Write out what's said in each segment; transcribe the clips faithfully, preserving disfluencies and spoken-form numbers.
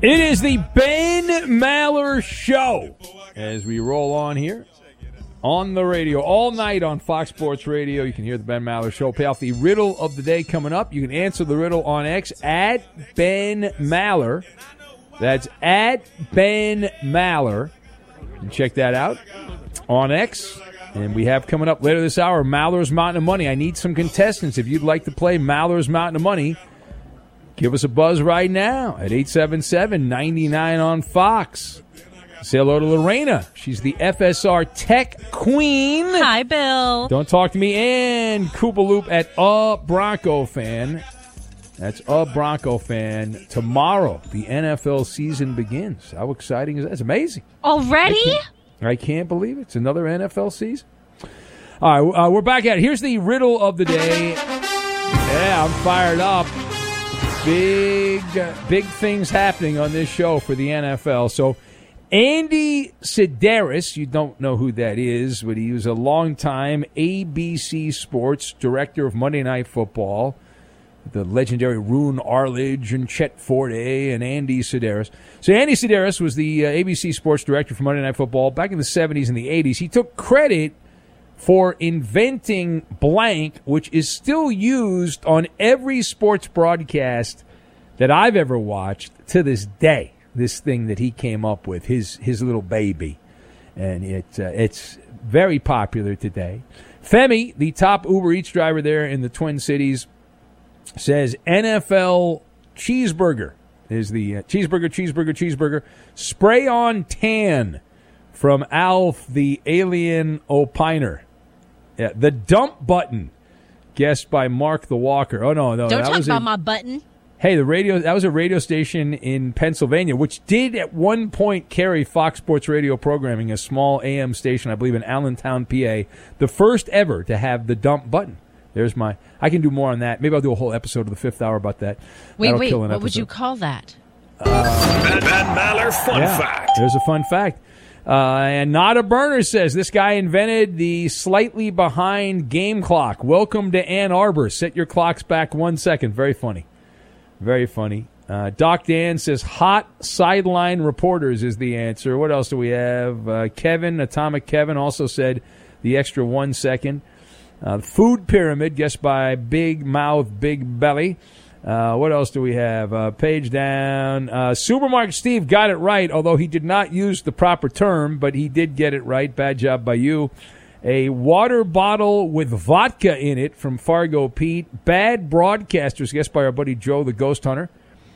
It is the Ben Maller Show as we roll on here on the radio all night on Fox Sports Radio. You can hear the Ben Maller Show. Pay off the riddle of the day coming up. You can answer the riddle on X at Ben Maller. That's at Ben Maller. And check that out on X. And we have coming up later this hour, Maller's Mountain of Money. I need some contestants. If you'd like to play Maller's Mountain of Money, give us a buzz right now at eight seven seven, nine nine on Fox. Say hello to Lorena. She's the F S R Tech Queen. Hi, Bill. Don't talk to me. And Koopaloop at A Bronco Fan. That's A Bronco Fan. Tomorrow, the N F L season begins. How exciting is that? It's amazing. Already? I can't, I can't believe it. It's another N F L season. All right, uh, we're back at it. Here's the riddle of the day. Yeah, I'm fired up. Big, uh, big things happening on this show for the N F L. So, Andy Sidaris, you don't know who that is, but he was a longtime A B C Sports director of Monday Night Football. The legendary Roone Arledge and Chet Forte and Andy Sidaris. So, Andy Sidaris was the uh, A B C Sports director for Monday Night Football back in the seventies and the eighties. He took credit for inventing blank, which is still used on every sports broadcast that I've ever watched to this day. This thing that he came up with, his his little baby, and it uh, it's very popular today. Femi, the top Uber Eats driver there in the Twin Cities, says N F L cheeseburger is the uh, cheeseburger, cheeseburger, cheeseburger spray on tan from Alf the Alien Opiner. Yeah, the dump button, guessed by Mark the Walker. Oh no, no, don't that talk was about a, my button. Hey, the radio that was a radio station in Pennsylvania, which did at one point carry Fox Sports Radio programming, a small A M station, I believe, in Allentown, P A, the first ever to have the dump button. There's my. I can do more on that. Maybe I'll do a whole episode of the Fifth Hour about that. Wait, That'll wait. kill an What episode. would you call that? Uh, Ben, Ben Maller fun yeah, fact. There's a fun fact. Uh, and Not a Burner says this guy invented the slightly behind game clock. Welcome to Ann Arbor. Set your clocks back one second. Very funny. Very funny. Uh, Doc Dan says hot sideline reporters is the answer. What else do we have? Uh, Kevin, Atomic Kevin, also said the extra one second. Uh, food pyramid, guessed by Big Mouth, Big Belly. Uh, what else do we have? Uh, page down. Uh, Supermarket Steve got it right, although he did not use the proper term, but he did get it right. Bad job by you. A water bottle with vodka in it from Fargo Pete. Bad broadcasters, guessed by our buddy Joe the Ghost Hunter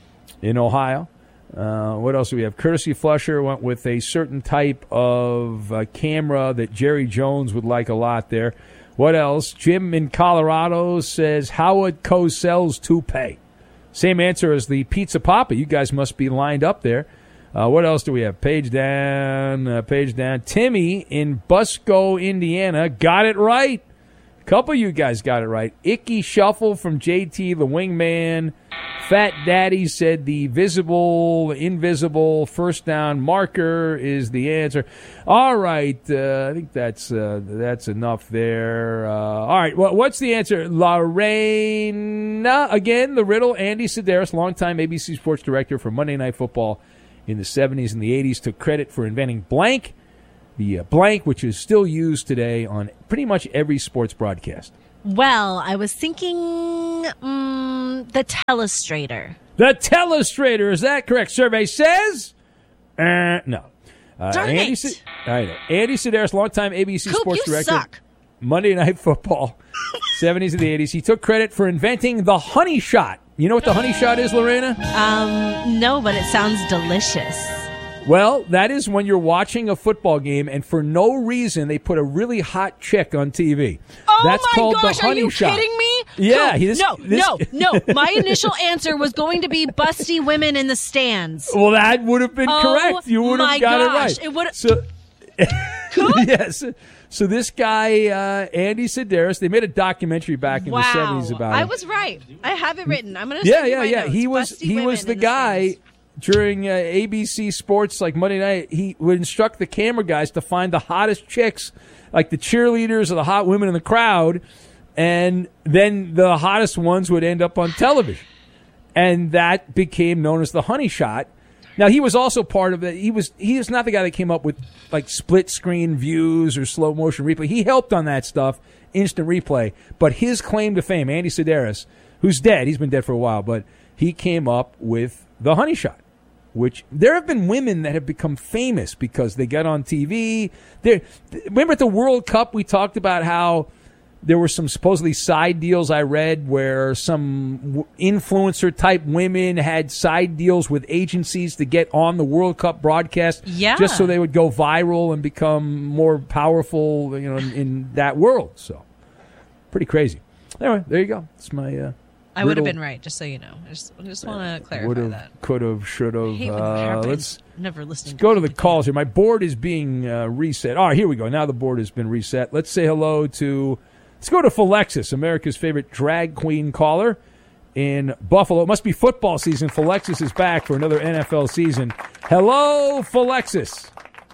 in Ohio. Uh, what else do we have? Courtesy Flusher went with a certain type of uh, camera that Jerry Jones would like a lot there. What else? Jim in Colorado says Howard Cosell's toupee. Same answer as the Pizza Papa. You guys must be lined up there. Uh, what else do we have? Page down, uh, page down. Timmy in Busco, Indiana, got it right. A couple of you guys got it right. Icky Shuffle from J T, the wingman. Fat Daddy said the visible, invisible first down marker is the answer. All right, uh, I think that's uh, that's enough there. Uh, all right, well, what's the answer? Lorena, again, the riddle. Andy Sidaris, longtime A B C Sports director for Monday Night Football in the seventies and the eighties, took credit for inventing blank, the uh, blank, which is still used today on pretty much every sports broadcast. Well, I was thinking um, the telestrator. The telestrator, is that correct? Survey says uh, no. Uh, Darn Andy, it. Si- I know. Andy Sidaris, longtime A B C Coop, Sports you director, suck. Monday Night Football, seventies and the eighties. He took credit for inventing the honey shot. You know what the honey shot is, Lorena? Um, no, but it sounds delicious. Well, that is when you're watching a football game and for no reason they put a really hot chick on T V. Oh That's my called gosh, the honey are you shot. kidding me? Yeah, Coop, he- this- no, this- no, no. My initial answer was going to be busty women in the stands. Well, that would have been Oh, correct. You would my have got gosh, it right. it would- So, yes. So this guy, uh, Andy Sidaris, they made a documentary back in wow. the seventies about him. I was right. I have it written. I'm going to Yeah, send you yeah, my yeah. notes. He was Busty he women was the in guy stands. during uh, A B C Sports, like Monday night. He would instruct the camera guys to find the hottest chicks, like the cheerleaders or the hot women in the crowd, and then the hottest ones would end up on television, and that became known as the honey shot. Now, he was also part of it. He was he is not the guy that came up with like split screen views or slow motion replay. He helped on that stuff, instant replay. But his claim to fame, Andy Sedaris, who's dead, he's been dead for a while, but he came up with the honey shot, which there have been women that have become famous because they got on T V. There, remember at the World Cup, we talked about how there were some supposedly side deals I read where some influencer-type women had side deals with agencies to get on the World Cup broadcast yeah. just so they would go viral and become more powerful, you know, in, in that world. So, pretty crazy. Anyway, there you go. It's my uh, I would have been right, just so you know. I just, I just want to clarify would've, that. Could have, should have. I hate when uh, that happens. let's Never listening let's to go to the people. calls here. My board is being uh, reset. All right, here we go. Now the board has been reset. Let's say hello to... Let's go to Philexis, America's favorite drag queen caller in Buffalo. It must be football season. Philexis is back for another N F L season. Hello, Philexis.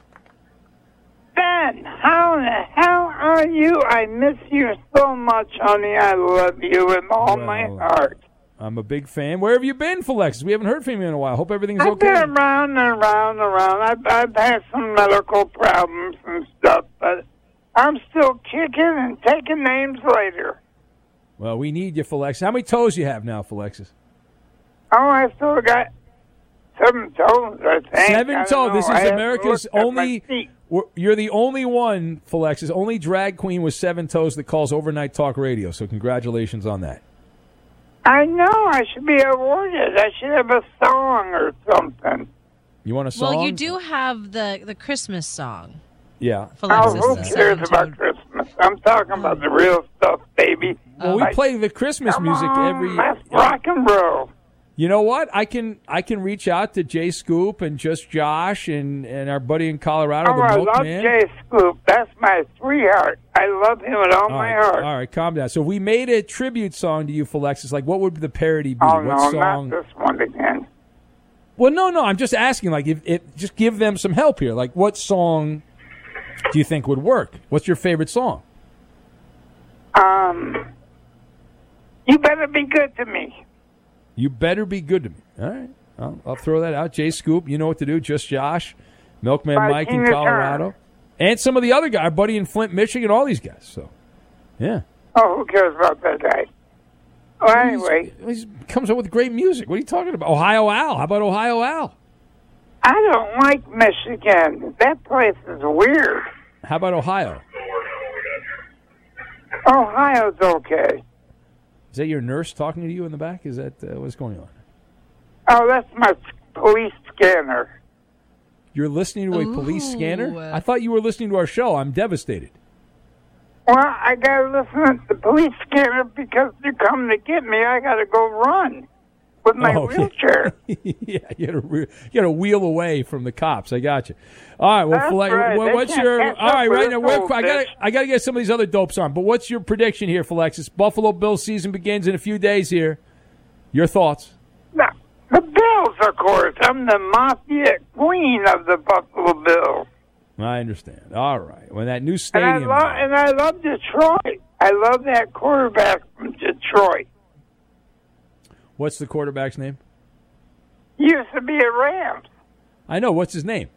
Ben, how the hell are you? I miss you so much, honey. I love you with all Well, my heart. I'm a big fan. Where have you been, Philexis? We haven't heard from you in a while. Hope everything's I've okay. been around and around and around. I've, I've had some medical problems and stuff, but I'm still kicking and taking names later. Well, we need you, Philexis. How many toes you have now, Philexis? Oh, I still got seven toes, I think. Seven I toes. don't know. This I is have to America's look at my only... feet. we're- You're the only one, Philexis, only drag queen with seven toes that calls overnight talk radio. So congratulations on that. I know. I should be awarded. I should have a song or something. You want a song? Well, you do have the, the Christmas song. Yeah. Oh, Philexis, who the cares seven-toed- about Christmas? I'm talking about the real stuff, baby. Well, we Like, play the Christmas come music on, every. Let's rock and roll. You know what? I can I can reach out to Jay Scoop and just Josh and, and our buddy in Colorado, Oh, the I love Milkman. Jay Scoop. That's my sweetheart. I love him with all, All my right, heart. all right, calm down. So if we made a tribute song to you, Philexis, like what would the parody be? Oh, what no, song? not this one again. Well, no, no. I'm just asking. Like, if it just give them some help here. Like, what song do you think would work? What's your favorite song? Um, you better be good to me. You better be good to me. All right, I'll, I'll throw that out. Jay Scoop, you know what to do. Just Josh, Milkman By Mike in Tina Colorado, Turner. and some of the other guys, our buddy in Flint, Michigan, all these guys. So, yeah. Oh, who cares about that guy? Well, anyway, He's, he comes up with great music. What are you talking about? Ohio Al. How about Ohio Al? I don't like Michigan. That place is weird. How about Ohio? Ohio's okay. Is that your nurse talking to you in the back? Is that uh, what's going on? Oh, that's my police scanner. You're listening to a police Ooh. scanner? I thought you were listening to our show. I'm devastated. Well, I gotta listen to the police scanner because they're coming to get me. I gotta go run with my Oh, okay. wheelchair. yeah, you gotta, re- you gotta wheel away from the cops. I got you. All right. Well, That's Phil- right. what- They what's can't your? catch All up right, with right us now. Where, old I gotta, bitch. I gotta get some of these other dopes on. But what's your prediction here, Philexis? Buffalo Bills season begins in a few days here. Your thoughts? Now, the Bills, of course. I'm the mafia queen of the Buffalo Bills. I understand. All right. When that new And I stadium. love and I love Detroit. I love that quarterback from Detroit. What's the quarterback's name? He used to be a Rams. I know. What's his name?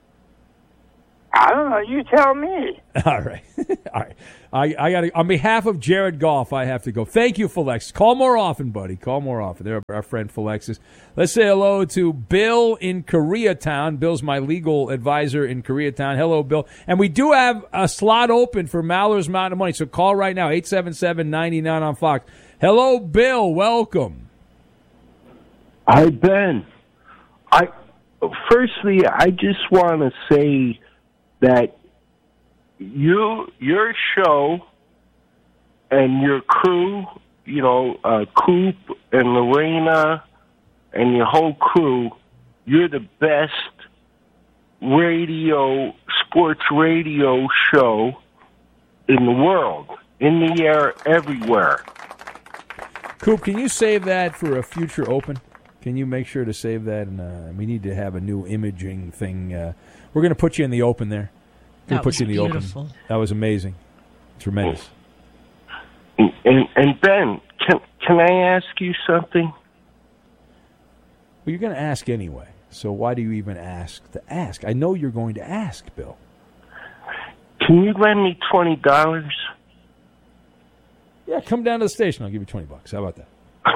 I don't know. You tell me. All right. All right. I, I got to, on behalf of Jared Goff, I have to go. Thank you, Philexis. Call more often, buddy. Call more often. There, our friend Philexis. Let's say hello to Bill in Koreatown. Bill's my legal advisor in Koreatown. Hello, Bill. And we do have a slot open for Maller's Mountain of Money. So call right now, eight seven seven, nine nine on Fox. Hello, Bill. Welcome. Hi, Ben. I firstly, I just want to say that you, your show, and your crew, you know, uh, Coop and Lorena, and your whole crew, you're the best radio, sports radio show in the world, in the air, everywhere. Coop, can you save that for a future open? Can you make sure to save that? And uh, we need to have a new imaging thing. Uh, we're going to put you in the open there. We're That gonna put you in the was beautiful. open. That was amazing. Tremendous. And, and, and Ben, can can I ask you something? Well, you're going to ask anyway. So why do you even ask to ask? I know you're going to ask, Bill. Can you lend me twenty dollars? Yeah, come down to the station. I'll give you twenty bucks. How about that?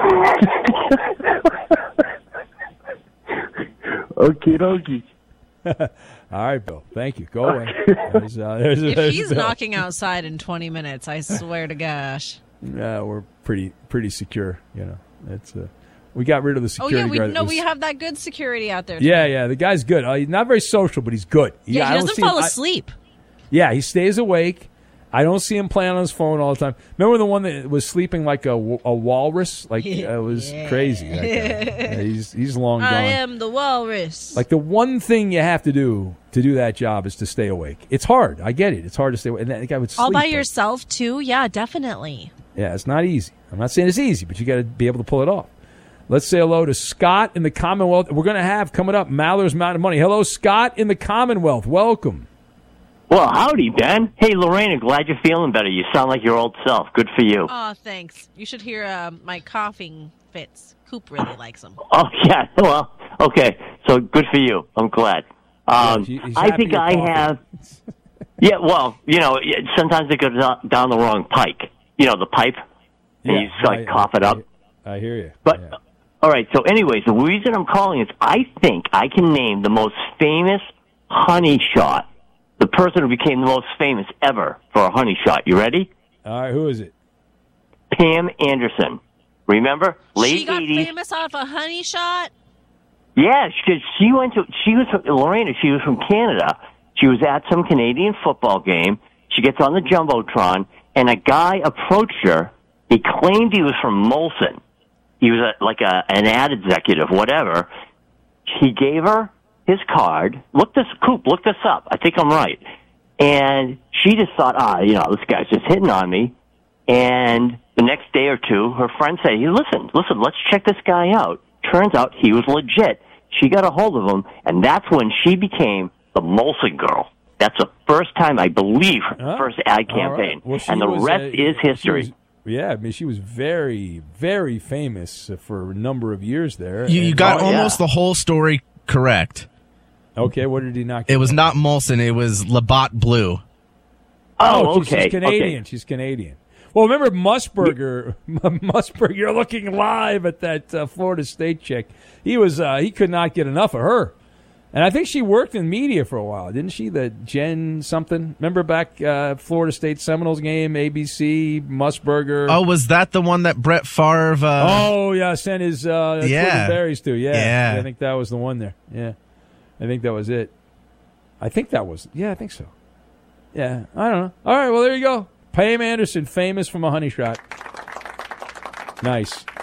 Okie dokie. All right, Bill. Thank you. Go away. There's, uh, there's, If there's he's Bill. knocking outside in twenty minutes, I swear to gosh. Uh, we're pretty pretty secure. You know, it's uh, we got rid of the Oh security yeah, we guard. that no, was- we have that good security out there. Yeah, yeah. The guy's good. Uh, he's not very social, but he's good. Yeah, I he don't doesn't see him- fall I- asleep. yeah, he stays awake. I don't see him playing on his phone all the time. Remember the one that was sleeping like a, a walrus? Like uh, it was Yeah. crazy. That guy. Yeah, he's he's long gone. I am the walrus. Like the one thing you have to do to do that job is to stay awake. It's hard. I get it. It's hard to stay awake. And that guy would sleep. All by but- yourself too? Yeah, definitely. Yeah, it's not easy. I'm not saying it's easy, but you got to be able to pull it off. Let's say hello to Scott in the Commonwealth. We're going to have coming up Maller's Mountain Money. Hello, Scott in the Commonwealth. Welcome. Well, howdy, Ben. Hey, Lorena, glad you're feeling better. You sound like your old self. Good for you. Oh, thanks. You should hear uh, my coughing fits. Coop really likes them. Oh, yeah. Well, okay. So good for you. I'm glad. Um, Yeah, he's I happy think you're I coughing. have. Yeah, well, you know, it- sometimes it goes down- down the wrong pike. You know, the pipe. And you just, like, I- cough it up. I, I hear you. But, Yeah. all right, so anyways, the reason I'm calling is I think I can name the most famous honey shot, the person who became the most famous ever for a honey shot. You ready? All right, who is it? Pam Anderson. Remember? Late She got eighties. famous off a honey shot? Yeah, she, she went to, she was, from, Lorena, she was from Canada. She was at some Canadian football game. She gets on the Jumbotron, and a guy approached her. He claimed he was from Molson. He was a, like a, an ad executive, whatever. He gave her his card. Look this, Coop, look this up. I think I'm right. And she just thought, ah, you know, this guy's just hitting on me. And the next day or two, her friend said, hey, listen, listen, let's check this guy out. Turns out he was legit. She got a hold of him, and that's when she became the Molson girl. That's the first time, I believe, her Huh? first ad All right. campaign. Well, she and the was, rest uh, is she history. was- yeah, I mean, she was very, very famous for a number of years there. You, you And- got Oh, yeah. almost the whole story correct. Okay, what did he not It get? was not Molson. It was Labatt Blue. Oh, she's, okay. she's Canadian. Okay. She's Canadian. Well, remember Musburger? Musburger, you're looking live at that uh, Florida State chick. He was uh, he could not get enough of her, and I think she worked in media for a while, didn't she? The Jen something. Remember back uh, Florida State Seminoles game, A B C, Musburger. Oh, was that the one that Brett Favre? Uh, Oh, yeah, sent his uh, Yeah. berries to. Yeah. Yeah. I think that was the one there. Yeah, I think that was it. I think that was. Yeah, I think so. Yeah, I don't know. All right, well there you go. Pam Anderson, famous from a honey shot. Nice.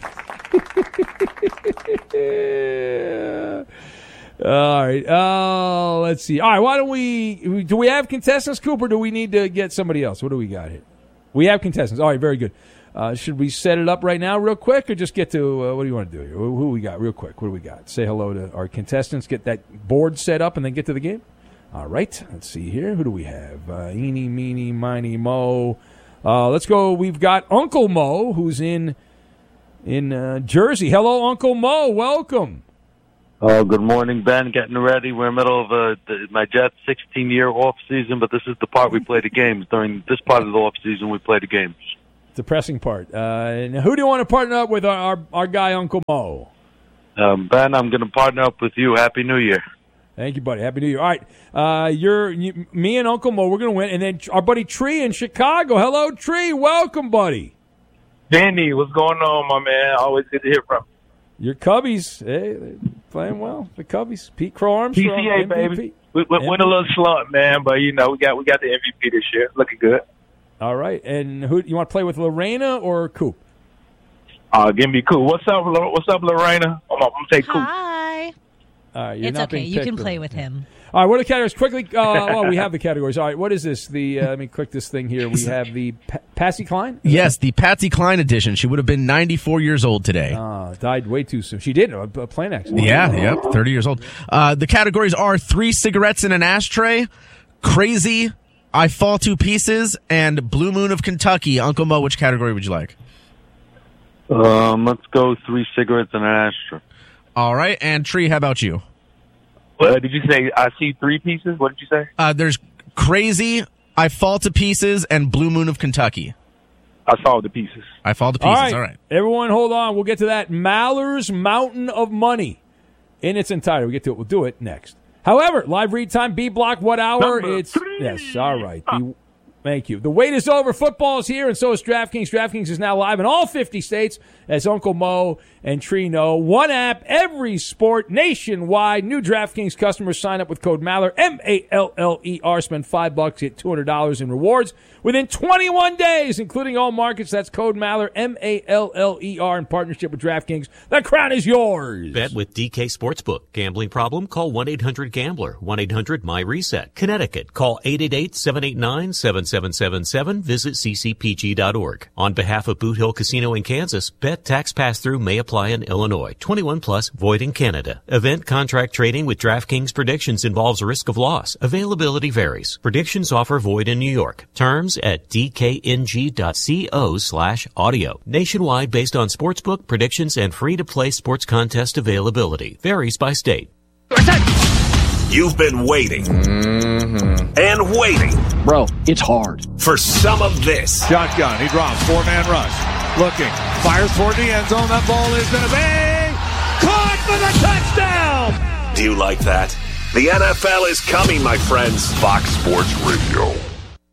All right. Uh, let's see. All right. Why don't we? Do we have contestants, Cooper? Do we need to get somebody else? What do we got here? We have contestants. All right. Very good. Uh, should we set it up right now, real quick, or just get to uh, what do you want to do here? Who, who we got, real quick? What do we got? Say hello to our contestants. Get that board set up, and then get to the game. All right. Let's see here. Who do we have? Uh, Eeny, meeny, miny, mo. Uh, let's go. We've got Uncle Mo, who's in in uh, Jersey. Hello, Uncle Mo. Welcome. Oh, good morning, Ben. Getting ready. We're in the middle of uh, the, my Jets' sixteen-year off season, but this is the part we play the games. During this part of the off season, we play the games. Depressing part. Uh, and who do you want to partner up with? Our our, our guy, Uncle Mo. Um, Ben, I'm going to partner up with you. Happy New Year. Thank you, buddy. Happy New Year. All right, uh, you're you, me and Uncle Mo. We're going to win, and then our buddy Tree in Chicago. Hello, Tree. Welcome, buddy. Danny, what's going on, my man? Always good to hear from Your Cubbies, hey, they're playing well. The Cubbies. Pete Crow you. Armstrong, P C A, M V P. baby. We, we went a little slump, man, but, you know, we got we got the M V P this year. Looking good. All right, and who you want to play with, Lorena or Coop? Uh, give me cool. What's up, Lo- What's up, Lorena? I'm, I'm going to take cool. Hi. All right, you're It's not okay. being You can picked, play or- with him. All right, what are the categories? Quickly, uh, well, we have the categories. All right, what is this? The uh, let me click this thing here. We have the pa- Patsy Cline. Yes, the Patsy Cline edition. She would have been ninety-four years old today. Uh, died way too soon. She did a, a plane accident. Yeah, yep, thirty years old. Uh, the categories are three cigarettes in an ashtray, crazy, I fall to pieces, and Blue Moon of Kentucky. Uncle Mo, which category would you like? Um, let's go three cigarettes and an ashtray. All right, and Tree, how about you? Uh, did you say I see three pieces? What did you say? Uh, there's Crazy, I Fall to Pieces, and Blue Moon of Kentucky. I saw the pieces. I Fall to Pieces. All right. All right. Everyone, hold on. We'll get to that. Maller's Mountain of Money in its entirety. We'll get to it. We'll do it next. However, live read time, B block, what hour? Number It's three. yes. All right. The, thank you. The wait is over. Football's here, and so is DraftKings. DraftKings is now live in all fifty states, as Uncle Mo and Tree know. One app, every sport, nationwide. New DraftKings customers sign up with code Maller, M A L L E R. Spend five bucks, get two hundred dollars in rewards within twenty-one days, including all markets. That's code Maller, M A L L E R, in partnership with DraftKings. The crown is yours. Bet with D K Sportsbook. Gambling problem? Call one eight hundred gambler. one eight hundred my reset. Connecticut. Call eight eight eight, seven eight nine, seven seven seven seven. Visit c c p g dot org. On behalf of Boot Hill Casino in Kansas, bet tax pass-through may apply in Illinois. twenty-one plus, void in Canada. Event contract trading with DraftKings predictions involves risk of loss. Availability varies. Predictions offer void in New York. Terms at d k n g dot co slash audio. Nationwide based on sportsbook predictions and free-to-play sports contest availability. Varies by state. You've been waiting mm-hmm. and waiting. Bro, it's hard. For some of this. Shotgun. He drops. Four-man rush. Looking. Fires toward the end zone. That ball is going to be caught for the touchdown. Do you like that? The N F L is coming, my friends. Fox Sports Radio.